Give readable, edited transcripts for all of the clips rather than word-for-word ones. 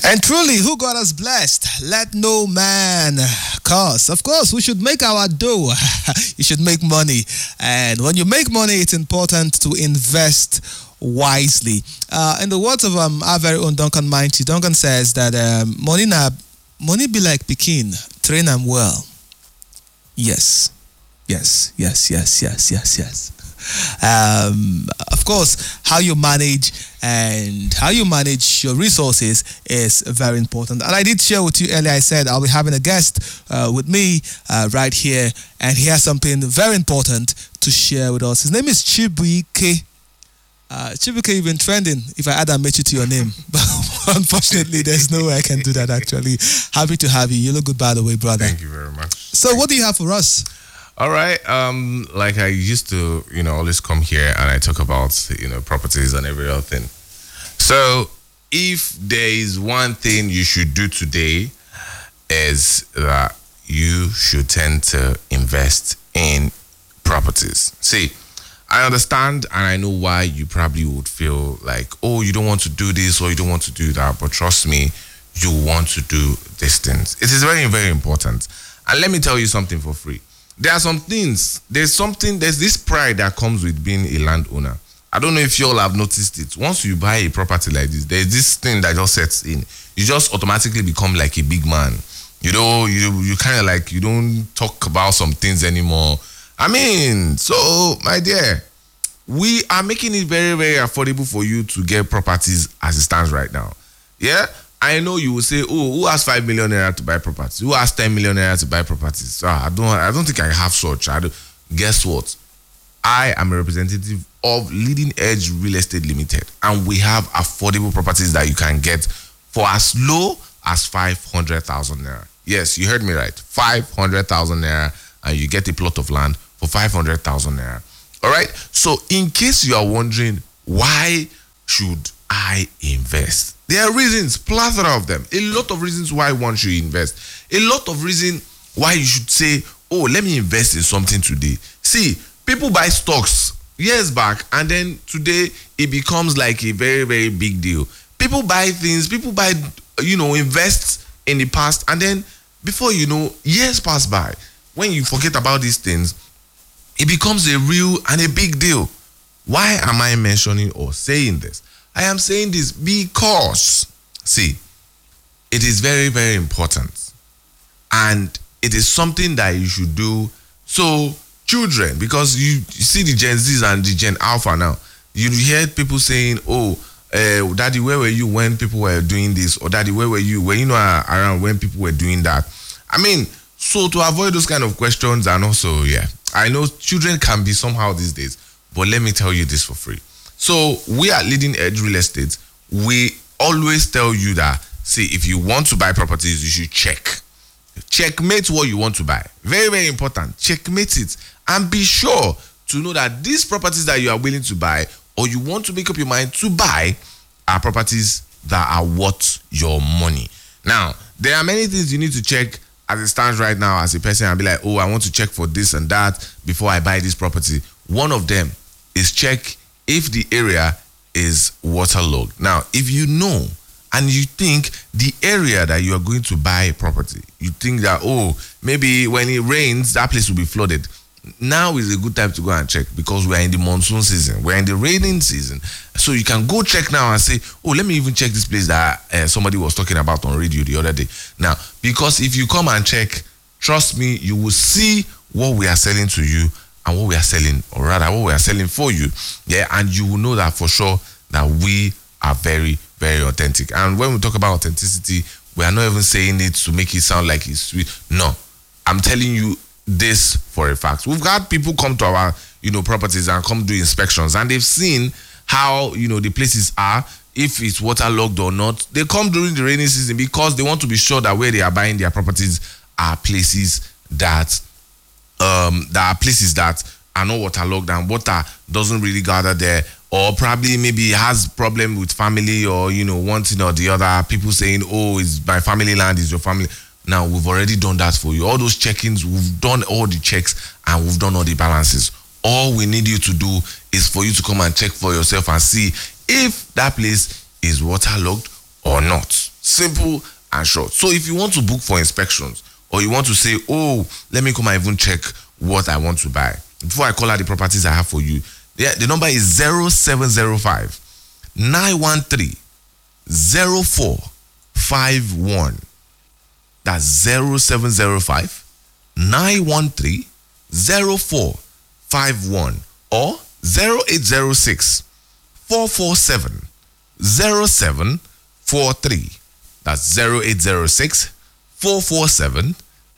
And truly, who God has blessed, let no man curse. Of course, we should make our dough. You should make money. And when you make money, it's important to invest wisely. In the words of our very own Duncan Mighty, Duncan says that money be like pikin, train them well. Yes. Of course, how you manage your resources is very important. And I did share with you earlier, I said I'll be having a guest with me right here, and he has something very important to share with us. His name is Chibuike. Chibuike, you've been trending if I add Amechi to your name. But unfortunately, there's no way I can do that actually. Happy to have you. You look good, by the way, brother. Thank you very much. So what do you have for us? All right. Like I used to, always come here and I talk about, properties and every other thing. So if there is one thing you should do today is that you should tend to invest in properties. See, I understand and I know why you probably would feel like, oh, you don't want to do this or you don't want to do that. But trust me, you want to do these things. It is very, very important. And let me tell you something for free. There are some things, there's this pride that comes with being a landowner. I don't know if you all have noticed it. Once you buy a property like this, there's this thing that just sets in. You just automatically become like a big man. You kind of like, you don't talk about some things anymore. So, my dear, we are making it very, very affordable for you to get properties as it stands right now. Yeah? I know you will say, oh, who has 5 million naira to buy properties? Who has 10 million naira to buy properties? I don't think I have such. Guess what? I am a representative of Leading Edge Real Estate Limited, and we have affordable properties that you can get for as low as 500,000 naira. Yes, you heard me right. 500,000 naira, and you get a plot of land for 500,000 naira. All right? So, in case you are wondering, why should I invest? There are reasons, plethora of them. A lot of reasons why one should invest. A lot of reasons why you should say, oh, let me invest in something today. See, people buy stocks years back, and then today it becomes like a very, very big deal. People buy things, invest in the past, and then before you know, years pass by. When you forget about these things, it becomes a real and a big deal. Why am I mentioning or saying this? I am saying this because, see, it is very, very important. And it is something that you should do. So, children, because you see the Gen Zs and the Gen Alpha now, you hear people saying, oh, Daddy, where were you when people were doing this? Or Daddy, where were you when around when people were doing that? So to avoid those kind of questions, and also, I know children can be somehow these days, but let me tell you this for free. So we at Leading Edge Real Estate, we always tell you that, see, if you want to buy properties, you should checkmate what you want to buy. Very, very important. Checkmate it and be sure to know that these properties that you are willing to buy or you want to make up your mind to buy are properties that are worth your money. Now, there are many things you need to check as it stands right now as a person and be like, oh, I want to check for this and that before I buy this property. One of them is check if the area is waterlogged. Now, if you know and you think the area that you are going to buy a property, you think that, oh, maybe when it rains, that place will be flooded. Now is a good time to go and check because we are in the monsoon season. We're in the raining season. So you can go check now and say, oh, let me even check this place that somebody was talking about on radio the other day. Now, because if you come and check, trust me, you will see what we are selling to you and what we are selling, or rather what we are selling for you. Yeah, and you will know that for sure that we are very, very authentic. And when we talk about authenticity, we are not even saying it to make it sound like it's sweet. No, I'm telling you this for a fact. We've had people come to our, properties and come do inspections, and they've seen how, the places are, if it's waterlogged or not. They come during the rainy season because they want to be sure that where they are buying their properties are places that are not waterlogged and water doesn't really gather there, or probably maybe has problem with family or one thing or the other. People saying, oh, it's my family land, is your family. Now we've already done that for you. All those check-ins, we've done all the checks and we've done all the balances. All we need you to do is for you to come and check for yourself and see if that place is waterlogged or not. Simple and short. So if you want to book for inspections, or you want to say, oh, let me come and even check what I want to buy, before I call out the properties I have for you, the number is 0705 913 0451. That's 0705 913 0451 or 0806 447 0743. That's 0806 447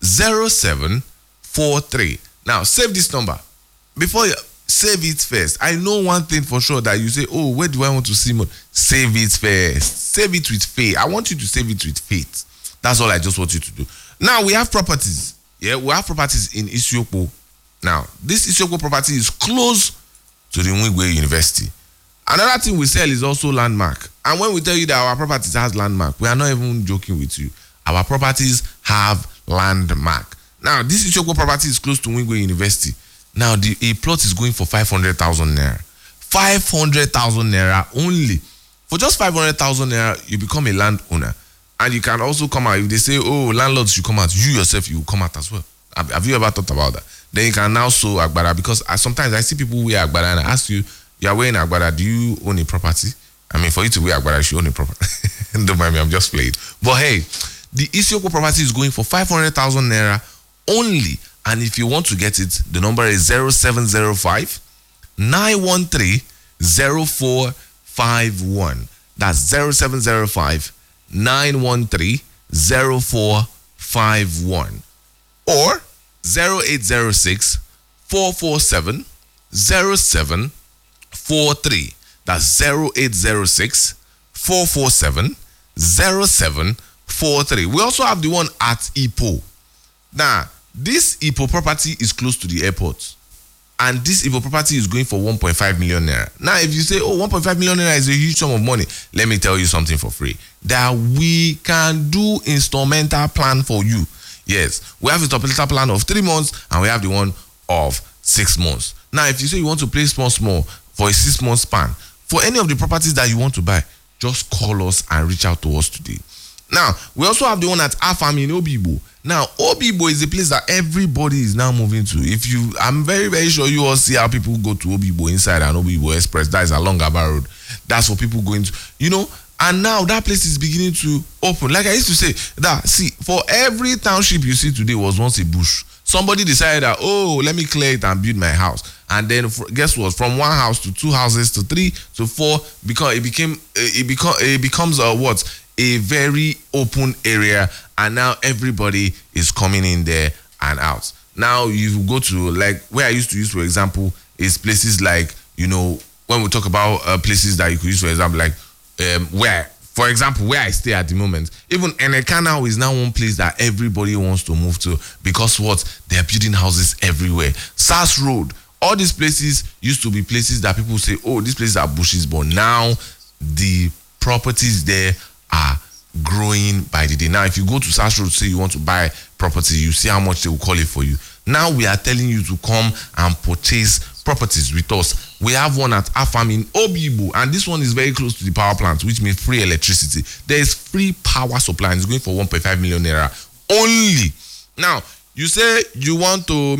0743. Now save this number. Before you save it first, I know one thing for sure, that you say, oh, where do I want to see more? Save it first. Save it with faith. I want you to save it with faith. That's all I just want you to do. Now we have properties. Yeah, we have properties in Isiokpo. Now, this Isiokpo property is close to the Nwigwe University. Another thing we sell is also landmark. And when we tell you that our properties has landmark, we are not even joking with you. Our properties have landmark. Now, this Isiokpo property is close to Nwigwe University. Now, a plot is going for 500,000 naira. 500,000 naira only. For just 500,000 naira, you become a landowner. And you can also come out. If they say, oh, landlords should come out, you yourself, you will come out as well. Have you ever thought about that? Then you can now sew agbada, because sometimes I see people wear agbada and I ask you, you are wearing agbada, do you own a property? I mean, for you to wear agbada, you should own a property. Don't mind me, I'm just playing. But hey, the Isiokpo property is going for 500,000 naira only. And if you want to get it, the number is 0705 913 0451. That's 0705 913 0451 or 0806 447 0743. That's 0806 447 0743. We also have the one at Ipo. Now, this Ipo property is close to the airport, and this Ipo property is going for 1.5 million naira. Now, if you say, oh, 1.5 million naira is a huge sum of money, let me tell you something for free. That we can do instrumental plan for you. Yes, we have a instrumental plan of 3 months, and we have the one of 6 months. Now, if you say you want to play small for a 6-month span, for any of the properties that you want to buy, just call us and reach out to us today. Now, we also have the one at Afam in Obibo. Now, Obibo is a place that everybody is now moving to. I'm very, very sure you all see how people go to Obibo inside an Obibo Express. That is along Aba Road. That's for people going to, and now that place is beginning to open. Like I used to say, for every township you see today was once a bush. Somebody decided that, oh, let me clear it and build my house. And then guess what? From 1 house to 2 houses to 3 to 4, because it becomes a very open area, and now everybody is coming in there and out. Now you go to, like, where I used to use, for example, is places like, when we talk about places that you could use, for example, like where I stay at the moment, even Eneka now is now one place that everybody wants to move to, because they're building houses everywhere. SAS Road, all these places used to be places that people say, oh, these places are bushes, but now the properties there are growing by the day. Now, if you go to SAS Road, say you want to buy property, you see how much they will call it for you. Now we are telling you to come and purchase properties with us. We have one at Afam in Obibo, and this one is very close to the power plant, which means free electricity. There is free power supply, and it's going for 1.5 million naira only. Now, you say you want to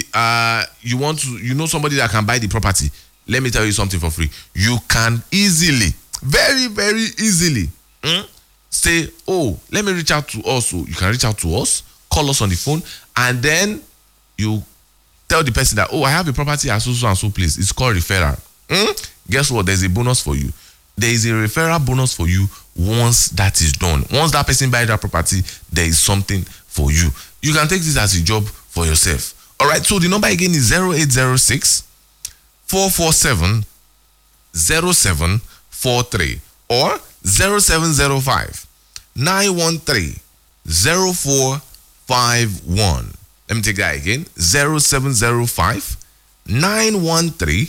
somebody that can buy the property. Let me tell you something for free. You can easily, very, very easily, say, oh, let me reach out to us. So you can reach out to us, call us on the phone, and then you tell the person that, oh, I have a property at so and so place. It's called referral. Guess what? There's a bonus for you. There is a referral bonus for you once that is done. Once that person buys that property, there is something for you. You can take this as a job for yourself. All right, so the number again is 0806 447 0743 or 0705 913 0451. Let me take that again. 0705 913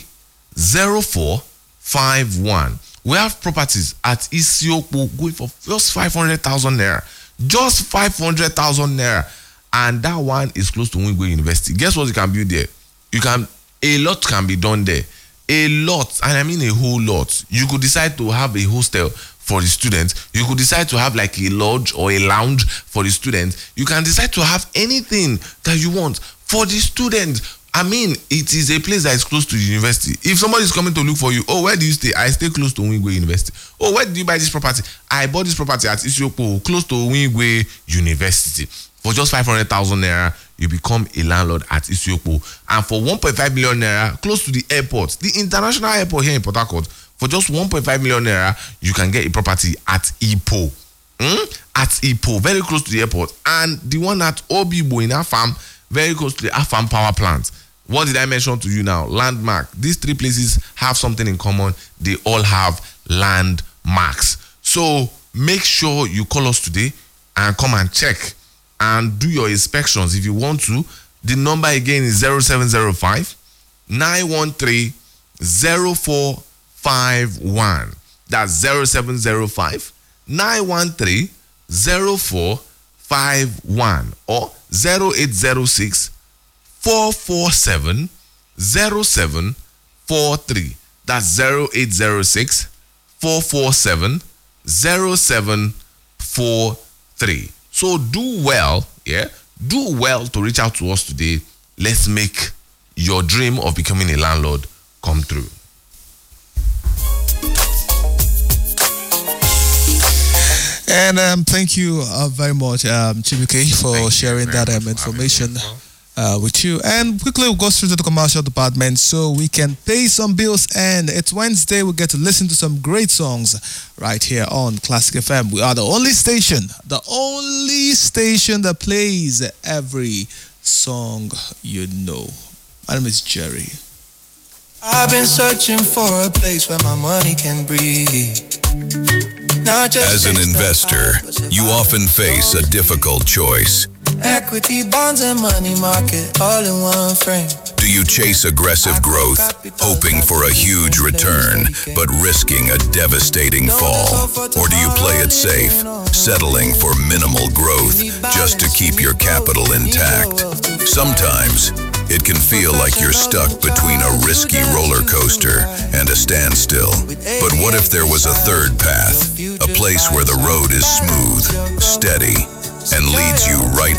0451. We have properties at Isiokpo going for just 500,000 naira. Just 500,000 naira. And that one is close to Nwigwe University. Guess what you can build there? A lot can be done there. A lot, and I mean a whole lot. You could decide to have a hostel for the students. You could decide to have like a lodge or a lounge for the students. You can decide to have anything that you want for the students. I mean, it is a place that is close to the university. If somebody is coming to look for you, oh, where do you stay? I stay close to Wingwe University. Oh, where did you buy this property? I bought this property at Isiokpo, close to Wingwe University. For just 500,000 naira, you become a landlord at Isiokpo. And for 1.5 million naira, close to the airport, the international airport here in Port Harcourt, for just 1.5 million naira, you can get a property at Ipo. At Ipo, very close to the airport. And the one at Obibo in Afam, very close to the Afam power plant. What did I mention to you now? Landmark. These three places have something in common. They all have landmarks. So make sure you call us today and come and check and do your inspections if you want to. The number again is 0705 913 0451. That's 0705 913 0451 or 0806 447 0743. That's 0806 447 0743. So do well, do well to reach out to us today. Let's make your dream of becoming a landlord come true. And thank you very much, Chibuke, for sharing that information with you. And quickly, we'll go straight to the commercial department so we can pay some bills. And it's Wednesday. We get to listen to some great songs right here on Classic FM. We are the only station that plays every song you know. My name is Jerry. I've been searching for a place where my money can breathe. As an investor, you often face a difficult choice. Equity, bonds, and money market all in one frame. Do you chase aggressive growth, hoping for a huge return, but risking a devastating fall? Or do you play it safe, settling for minimal growth just to keep your capital intact? Sometimes, it can feel like you're stuck between a risky roller coaster and a standstill. But what if there was a third path, a place where the road is smooth, steady, and leads you right